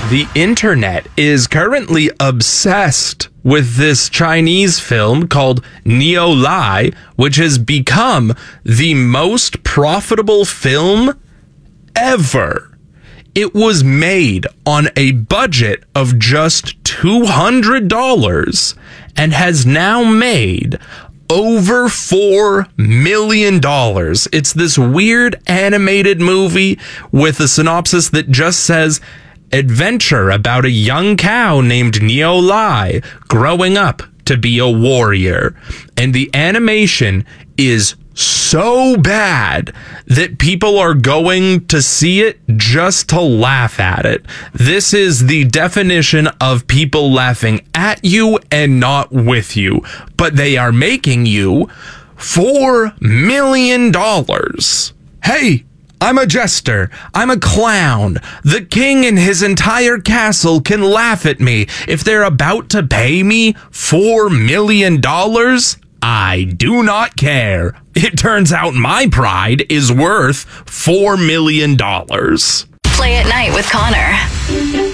The internet is currently obsessed with this Chinese film called Neolai, which has become the most profitable film ever. It was made on a budget of just $200 and has now made over $4 million. It's this weird animated movie with a synopsis that just says, adventure about a young cow named Neolai growing up to be a warrior. And the animation is so bad that people are going to see it just to laugh at it. This is the definition of people laughing at you and not with you. But they are making you $4 million. Hey, I'm a jester. I'm a clown. The king and his entire castle can laugh at me. If they're about to pay me $4 million, I do not care. It turns out my pride is worth $4 million. Play at Night with Connor.